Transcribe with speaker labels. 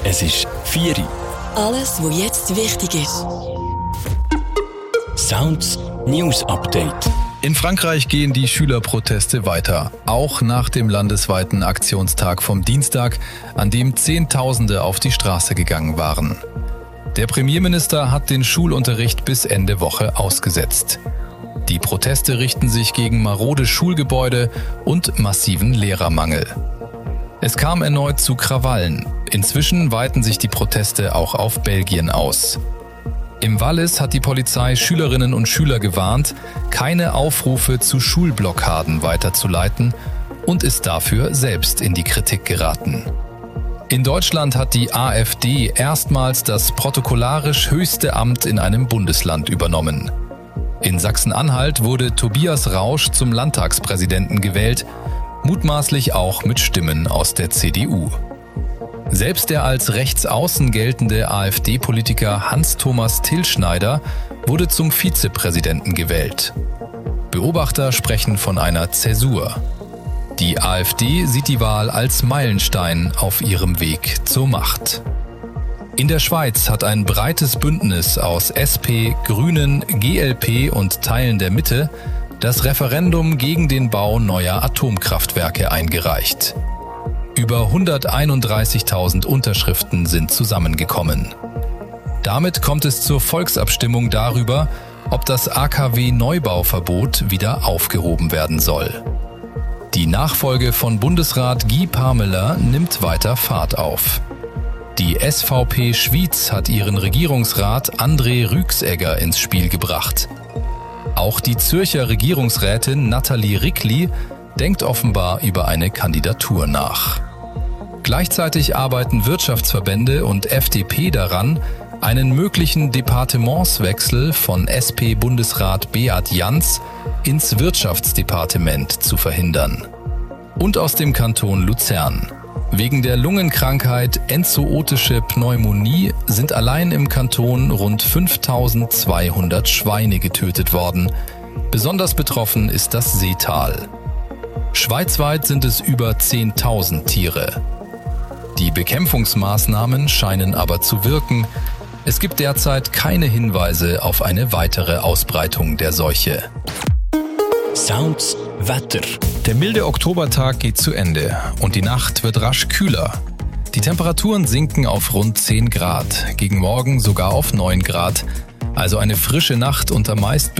Speaker 1: Es ist 4 Uhr.
Speaker 2: Alles, was jetzt wichtig ist.
Speaker 1: Sounds News Update.
Speaker 3: In Frankreich gehen die Schülerproteste weiter, auch nach dem landesweiten Aktionstag vom Dienstag, an dem Zehntausende auf die Straße gegangen waren. Der Premierminister hat den Schulunterricht bis Ende Woche ausgesetzt. Die Proteste richten sich gegen marode Schulgebäude und massiven Lehrermangel. Es kam erneut zu Krawallen. Inzwischen weiten sich die Proteste auch auf Belgien aus. Im Wallis hat die Polizei Schülerinnen und Schüler gewarnt, keine Aufrufe zu Schulblockaden weiterzuleiten und ist dafür selbst in die Kritik geraten. In Deutschland hat die AfD erstmals das protokollarisch höchste Amt in einem Bundesland übernommen. In Sachsen-Anhalt wurde Tobias Rausch zum Landtagspräsidenten gewählt, mutmaßlich auch mit Stimmen aus der CDU. Selbst der als rechtsaußen geltende AfD-Politiker Hans-Thomas Tilschneider wurde zum Vizepräsidenten gewählt. Beobachter sprechen von einer Zäsur. Die AfD sieht die Wahl als Meilenstein auf ihrem Weg zur Macht. In der Schweiz hat ein breites Bündnis aus SP, Grünen, GLP und Teilen der Mitte das Referendum gegen den Bau neuer Atomkraftwerke eingereicht. Über 131.000 Unterschriften sind zusammengekommen. Damit kommt es zur Volksabstimmung darüber, ob das AKW-Neubauverbot wieder aufgehoben werden soll. Die Nachfolge von Bundesrat Guy Parmelin nimmt weiter Fahrt auf. Die SVP Schwyz hat ihren Regierungsrat André Rüegsegger ins Spiel gebracht. Auch die Zürcher Regierungsrätin Nathalie Rickli denkt offenbar über eine Kandidatur nach. Gleichzeitig arbeiten Wirtschaftsverbände und FDP daran, einen möglichen Departementswechsel von SP-Bundesrat Beat Jans ins Wirtschaftsdepartement zu verhindern. Und aus dem Kanton Luzern. Wegen der Lungenkrankheit enzootische Pneumonie sind allein im Kanton rund 5.200 Schweine getötet worden. Besonders betroffen ist das Seetal. Schweizweit sind es über 10.000 Tiere. Die Bekämpfungsmaßnahmen scheinen aber zu wirken. Es gibt derzeit keine Hinweise auf eine weitere Ausbreitung der Seuche.
Speaker 1: Sounds Wetter.
Speaker 3: Der milde Oktobertag geht zu Ende und die Nacht wird rasch kühler. Die Temperaturen sinken auf rund 10 Grad, gegen morgen sogar auf 9 Grad. Also eine frische Nacht unter meist